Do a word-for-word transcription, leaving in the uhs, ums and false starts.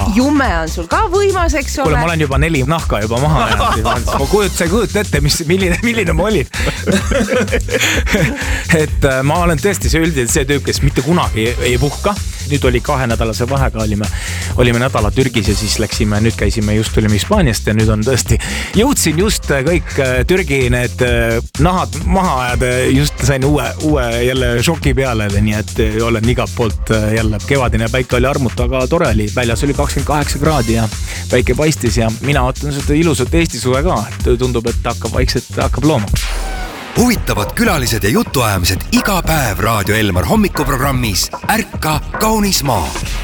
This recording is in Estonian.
jume on sul ka võimas, eks ole. Kuule, ma olen juba neli nahka juba maha jäänud. Ma kujut, sa ei kujut ette, mis, milline, milline ma olin. Et ma olen tõesti see üldiselt see tüüp, kes mitte kunagi ei puhka. Nüüd oli kahe nädalase vahega, olime, olime nädala Türgis ja siis läksime, nüüd käisime just tulime Hispaaniast ja nüüd on tõesti, jõudsin just kõik Türgi need nahad maha ajada, just sain uue, uue jälle šoki peale, nii et olen igalt poolt jälle kevadine päike oli armuta, aga tore oli, väljas oli kakskümmend kaheksa kraadi ja päike paistis ja mina ootan seda ilusat Eesti suve ka, et tundub, et hakkab vaikselt, hakkab looma. Huvitavad külalised ja jutuajamised iga päev Raadio Elmar hommikuprogrammis Ärka kaunis maa.